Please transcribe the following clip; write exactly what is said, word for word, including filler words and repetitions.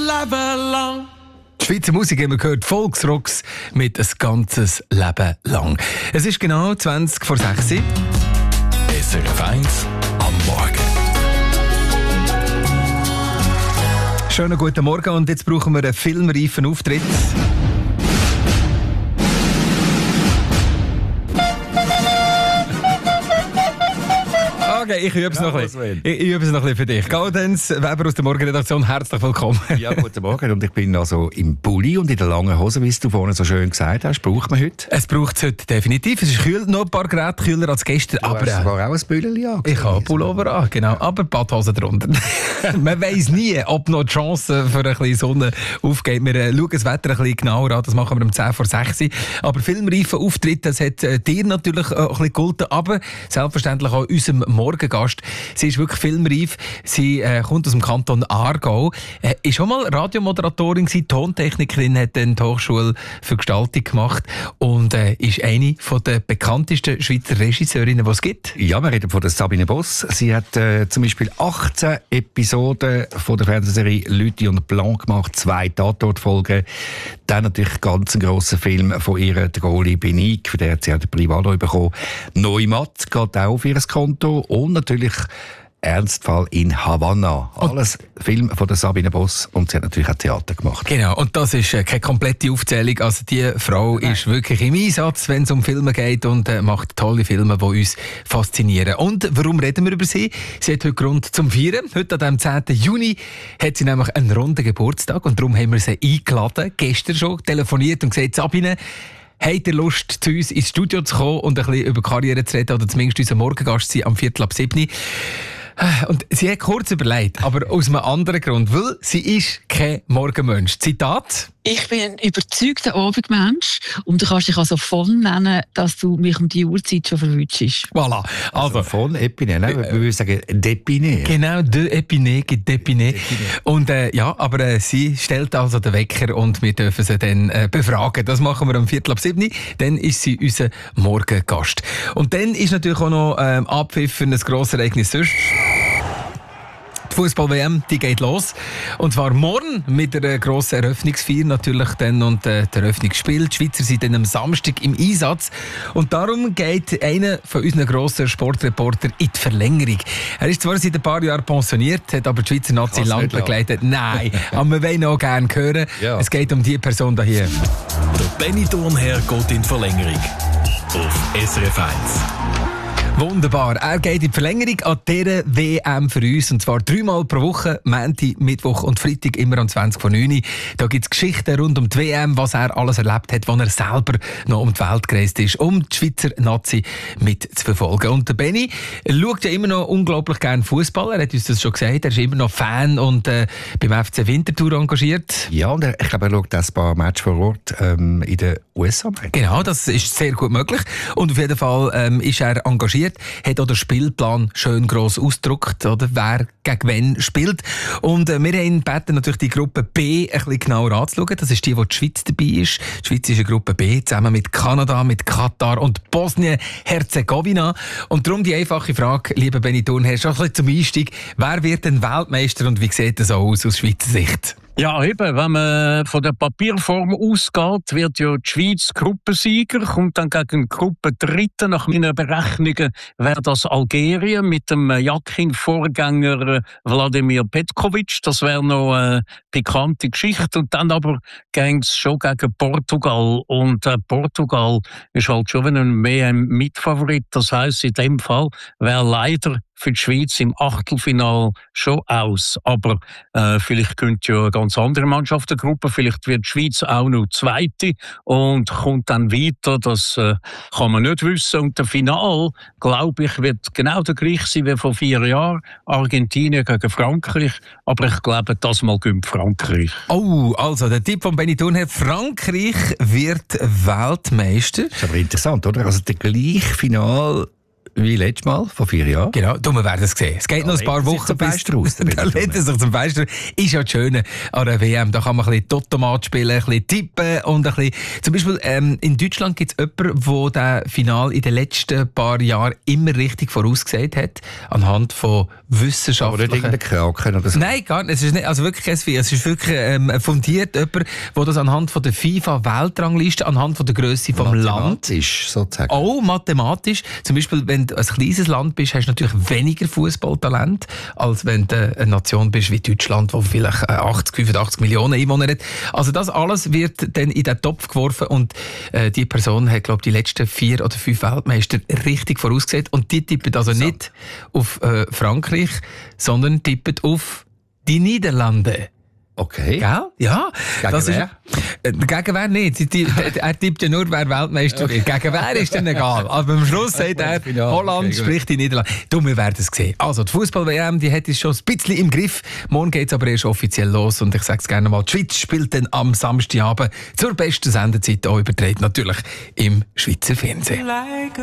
Leben lang. Die Schweizer Musik haben wir gehört, Volksrocks mit ein ganzes Leben lang. Es ist genau zwanzig vor sechs. S R F eins am Morgen. Schönen guten Morgen und jetzt brauchen wir einen filmreifen Auftritt. Okay, ich übe es noch ein bisschen. Ich übe es noch ein bisschen für dich. Gaudenz Weber aus der Morgenredaktion, herzlich willkommen. Ja, guten Morgen. Und ich bin also im Pulli und in der langen Hose, wie du vorhin so schön gesagt hast. Braucht man heute? Es braucht es heute definitiv. Es ist kühl, noch ein paar Grad kühler als gestern. Du aber hast sogar auch ein Bülleli an. Ich habe Pullover an, genau. Aber Badhose drunter. Man weiss nie, ob noch die Chance für ein bisschen Sonne aufgeht. Wir äh, schauen das Wetter ein bisschen genauer an. Das machen wir um zehn vor sechs. Aber filmreifen Auftritt, das hat äh, dir natürlich äh, ein bisschen geholfen. Aber selbstverständlich auch unserem Morgengast. Sie ist wirklich filmreif. Sie äh, kommt aus dem Kanton Aargau. Äh, ist schon mal Radiomoderatorin gewesen, Tontechnikerin, hat dann die Hochschule für Gestaltung gemacht und äh, ist eine der bekanntesten Schweizer Regisseurinnen, die es gibt. Ja, wir reden von der Sabine Boss. Sie hat äh, zum Beispiel achtzehn Episoden von der Fernsehserie Lüthi und Blanc gemacht, zwei Tatortfolgen. Dann natürlich ganz ein grosser Film von ihrer Troli Benique, für den hat sie auch den Privat bekommen. Neumatt geht auch auf ihr Konto und natürlich Ernstfall in Havanna. Alles Film von der Sabine Boss und sie hat natürlich auch Theater gemacht. Genau, und das ist äh, keine komplette Aufzählung. Also die Frau Nein. ist wirklich im Einsatz, wenn es um Filme geht und äh, macht tolle Filme, die uns faszinieren. Und warum reden wir über sie? Sie hat heute Grund zum Feiern. Heute, an dem zehnten Juni, hat sie nämlich einen runden Geburtstag und darum haben wir sie eingeladen, gestern schon telefoniert und gesagt, Sabine, habt ihr Lust, zu uns ins Studio zu kommen und ein bisschen über Karriere zu reden oder zumindest unser Morgengast sein am Viertel ab sieben? Und sie hat kurz überlegt, aber aus einem anderen Grund, weil sie ist kein Morgenmensch. Zitat: Ich bin ein überzeugter Abendmensch und du kannst dich also voll nennen, dass du mich um die Uhrzeit schon verwünschst. Voilà. Also, also von Epinay, ne? Wir würden sagen D'Epinay. Genau, de Epinay, d'Epinay. Und äh, ja, aber äh, sie stellt also den Wecker und wir dürfen sie dann äh, befragen. Das machen wir am Viertel ab sieben. Dann ist sie unser Morgengast. Und dann ist natürlich auch noch ähm, abpfiffen ein grosses Ereignis sonst. Die Fußball-W M, die geht los. Und zwar morgen mit einer grossen Eröffnungsfeier natürlich dann und äh, das Eröffnungsspiel. Die Schweizer sind dann am Samstag im Einsatz. Und darum geht einer von unseren grossen Sportreportern in die Verlängerung. Er ist zwar seit ein paar Jahren pensioniert, hat aber die Schweizer Nazi lang begleitet. Nein, aber wir wollen auch gerne hören. Ja. Es geht um die Person hier. Der Benny Thurnherr geht in die Verlängerung. Auf S R F eins. Wunderbar. Er geht in die Verlängerung an dieser W M für uns. Und zwar dreimal pro Woche, Montag, Mittwoch und Freitag, immer um zwanzig vor neun. Da gibt es Geschichten rund um die W M, was er alles erlebt hat, als er selber noch um die Welt gereist ist, um die Schweizer Nazi mitzuverfolgen. Und der Benny schaut ja immer noch unglaublich gerne Fußball. Er hat uns das schon gesagt. Er ist immer noch Fan und äh, beim F C Winterthur engagiert. Ja, und er, ich glaube, er schaut das paar Matches vor Ort ähm, in den U S A. Genau, das ist sehr gut möglich. Und auf jeden Fall ähm, ist er engagiert. Hat auch den Spielplan schön gross ausgedruckt, oder wer gegen wen spielt. Und äh, wir haben ihn gebeten, natürlich die Gruppe B ein bisschen genauer anzuschauen. Das ist die, wo die Schweiz dabei ist. Die Schweiz ist eine Gruppe B, zusammen mit Kanada, mit Katar und Bosnien-Herzegowina. Und darum die einfache Frage, lieber Benny Thurnherr, schon ein bisschen zum Einstieg. Wer wird denn Weltmeister und wie sieht das aus aus Schweizer Sicht? Ja, eben, wenn man von der Papierform ausgeht, wird ja die Schweiz Gruppensieger, kommt dann gegen Gruppendritte. Nach meinen Berechnungen wäre das Algerien mit dem Jakin-Vorgänger Wladimir Petkovic. Das wäre noch eine pikante Geschichte. Und dann aber ging es schon gegen Portugal. Und äh, Portugal ist halt schon ein mehr ein Mitfavorit. Das heisst, in dem Fall wäre leider für die Schweiz im Achtelfinale schon aus. Aber äh, vielleicht könnte ja eine ganz andere Mannschaft der Gruppe, vielleicht wird die Schweiz auch noch Zweite und kommt dann weiter. Das äh, kann man nicht wissen. Und der Finale, glaube ich, wird genau der gleiche sein wie vor vier Jahren. Argentinien gegen Frankreich. Aber ich glaube, das mal gönnt Frankreich. Oh, also der Tipp von Benny Thurnherr: Frankreich wird Weltmeister. Das ist aber interessant, oder? Also der gleiche Finale wie letztes Mal, vor vier Jahren. Genau, du, wir werden es sehen. Es geht ja noch ein paar Wochen bis... Raus, da lädt es sich zum Fenster. Ist ja das Schöne an der W M. Da kann man ein bisschen Totomat spielen, ein bisschen tippen und ein bisschen... Zum Beispiel ähm, in Deutschland gibt es jemanden, der das Finale in den letzten paar Jahren immer richtig vorausgesagt hat, anhand von wissenschaftlichen... Aber nicht irgendein Kraken oder so? Nein, gar nicht. Es ist nicht, also wirklich kein Vieh. Es ist wirklich ähm, fundiert jemand, der das anhand von der FIFA-Weltrangliste, anhand von der Grösse vom Land... Mathematisch, sozusagen. Auch mathematisch. Zum Beispiel, wenn du ein kleines Land bist, hast du natürlich weniger Fußballtalent, als wenn du eine Nation bist wie Deutschland, wo vielleicht achtzig, fünfundachtzig Millionen Einwohner hat. Also das alles wird dann in den Topf geworfen und äh, die Person hat, glaube ich, die letzten vier oder fünf Weltmeister richtig vorausgesehen. Und die tippen also so. nicht auf äh, Frankreich, sondern tippen auf die Niederlande. Okay. Gell? Ja. Gegen das wer? Ist, äh, gegen wer nicht. Die, die, er tippt ja nur, wer Weltmeister wird. Gegen wer ist dann egal. Aber am Schluss sagt er, Holland okay, spricht die Niederlande. Du, wir werden es sehen. Also, die Fußball-W M, die hat es schon ein bisschen im Griff. Morgen geht es aber erst offiziell los. Und ich sage es gerne mal, die Schweiz spielt dann am Samstagabend zur besten Sendezeit auch übertragen. Natürlich im Schweizer Fernsehen.